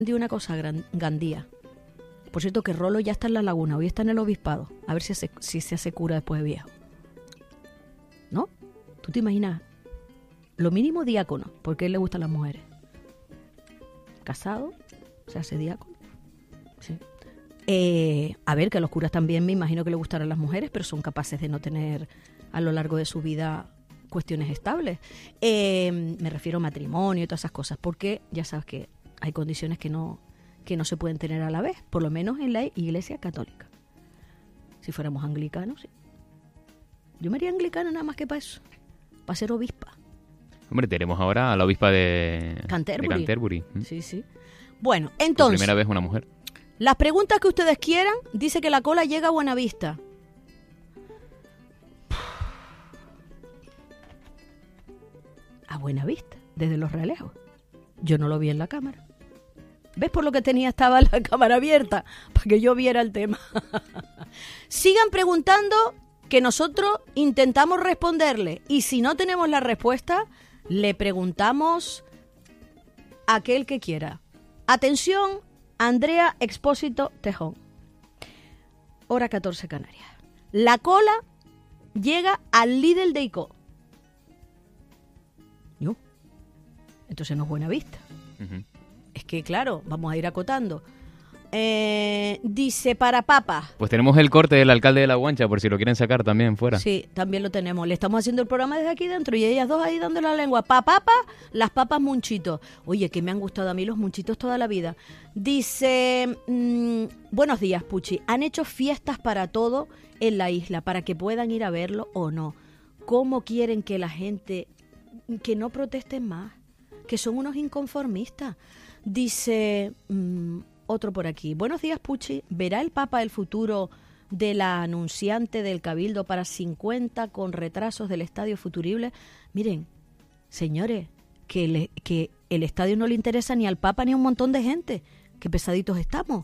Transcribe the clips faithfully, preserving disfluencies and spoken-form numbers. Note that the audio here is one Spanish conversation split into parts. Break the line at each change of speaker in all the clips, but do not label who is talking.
de una cosa, Gandía. Por cierto, que Rolo ya está en la laguna, hoy está en el obispado. A ver si, hace, si se hace cura después de viejo. ¿No? ¿Tú te imaginas? Lo mínimo diácono, porque a él le gustan las mujeres. Casado, se hace diácono. Sí. Eh, a ver, que a los curas también me imagino que le gustarán las mujeres, pero son capaces de no tener a lo largo de su vida cuestiones estables. Eh, me refiero a matrimonio y todas esas cosas, porque ya sabes que hay condiciones que no, que no se pueden tener a la vez, por lo menos en la Iglesia Católica. Si fuéramos anglicanos, sí. Yo me haría anglicana nada más que para eso, para ser obispa.
Hombre, tenemos ahora a la obispa de
Canterbury.
De Canterbury.
Sí, sí. Bueno, entonces...
Por primera vez una mujer.
Las preguntas que ustedes quieran, dice que la cola llega a Buenavista. A Buenavista, desde Los Realejos. Yo no lo vi en la cámara. ¿Ves por lo que tenía estaba la cámara abierta? Para que yo viera el tema. Sigan preguntando, que nosotros intentamos responderle. Y si no tenemos la respuesta, le preguntamos a aquel que quiera. Atención, Andrea Expósito Tejón. Hora catorce Canarias. La cola llega al Lidl de Icó. ¿No? Entonces no es Buenavista. Uh-huh. Es que, claro, vamos a ir acotando. Eh, dice, para papas.
Pues tenemos el corte del alcalde de La Guancha, por si lo quieren sacar también fuera.
Sí, también lo tenemos. Le estamos haciendo el programa desde aquí dentro y ellas dos ahí dando la lengua. Pa papa, las papas munchitos. Oye, que me han gustado a mí los munchitos toda la vida. Dice, mmm, buenos días, Puchi. Han hecho fiestas para todo en la isla, para que puedan ir a verlo o no. ¿Cómo quieren que la gente, que no protesten más? Que son unos inconformistas. Dice... Mmm, otro por aquí. Buenos días, Puchi. ¿Verá el Papa el futuro de la anunciante del Cabildo para cincuenta con retrasos del Estadio Futurible? Miren, señores, que, le, que el estadio no le interesa ni al Papa ni a un montón de gente. Qué pesaditos estamos.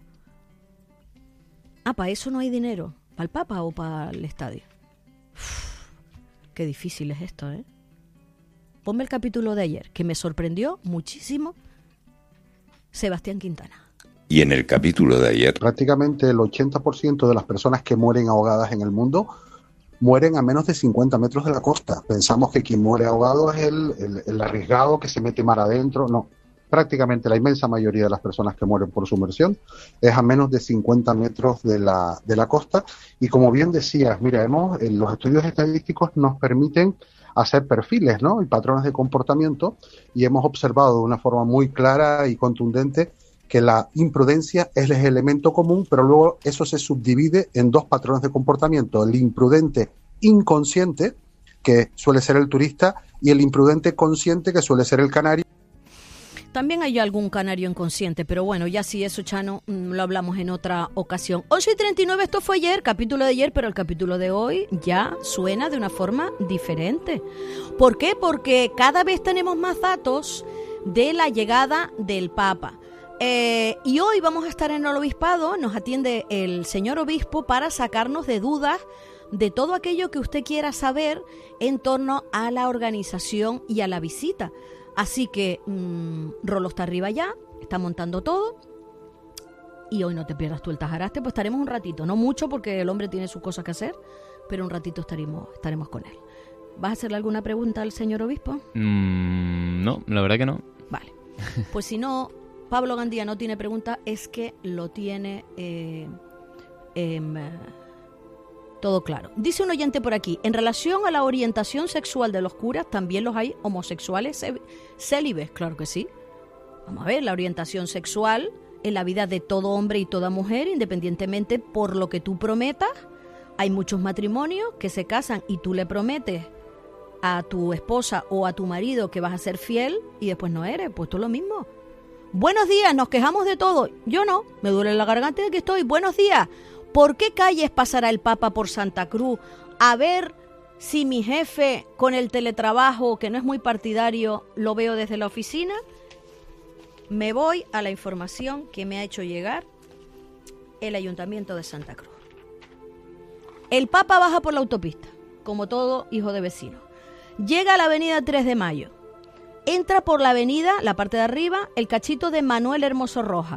Ah, ¿para eso no hay dinero? ¿Para el Papa o para el estadio? Uf, qué difícil es esto, ¿eh? Ponme el capítulo de ayer, que me sorprendió muchísimo. Sebastián Quintana.
Y en el capítulo de ayer,
prácticamente el ochenta por ciento de las personas que mueren ahogadas en el mundo mueren a menos de cincuenta metros de la costa. Pensamos que quien muere ahogado es el, el, el arriesgado que se mete mar adentro. No, prácticamente la inmensa mayoría de las personas que mueren por sumersión es a menos de cincuenta metros de la, de la costa. Y como bien decías, mira, hemos, los estudios estadísticos nos permiten hacer perfiles, ¿no?, y patrones de comportamiento, y hemos observado de una forma muy clara y contundente que la imprudencia es el elemento común, pero luego eso se subdivide en dos patrones de comportamiento: el imprudente inconsciente, que suele ser el turista, y el imprudente consciente, que suele ser el canario.
También hay algún canario inconsciente, pero bueno, ya sí, eso, Chano, lo hablamos en otra ocasión. once y treinta y nueve, esto fue ayer, capítulo de ayer, pero el capítulo de hoy ya suena de una forma diferente. ¿Por qué? Porque cada vez tenemos más datos de la llegada del Papa. Eh, y hoy vamos a estar en el obispado, nos atiende el señor obispo para sacarnos de dudas de todo aquello que usted quiera saber en torno a la organización y a la visita. Así que mmm, Rolo está arriba ya, está montando todo, y hoy no te pierdas tú el tajaraste, pues estaremos un ratito, no mucho porque el hombre tiene sus cosas que hacer, pero un ratito estaremos, estaremos con él. ¿Vas a hacerle alguna pregunta al señor obispo?
Mm, no, la verdad que no.
Vale, pues si no... Pablo Gandía no tiene pregunta, es que lo tiene eh, eh, todo claro. Dice un oyente por aquí, en relación a la orientación sexual de los curas, ¿también los hay homosexuales célibes? Claro que sí. Vamos a ver, la orientación sexual en la vida de todo hombre y toda mujer, independientemente por lo que tú prometas. Hay muchos matrimonios que se casan y tú le prometes a tu esposa o a tu marido que vas a ser fiel y después no eres, pues tú lo mismo. Buenos días, nos quejamos de todo. Yo no, me duele la garganta de que estoy. Buenos días. ¿Por qué calles pasará el Papa por Santa Cruz? A ver si mi jefe con el teletrabajo, que no es muy partidario, lo veo desde la oficina. Me voy a la información que me ha hecho llegar el Ayuntamiento de Santa Cruz. El Papa baja por la autopista, como todo hijo de vecino. Llega a la avenida tres de mayo. entra por la avenida, la parte de arriba, el cachito de Manuel Hermoso Rojas.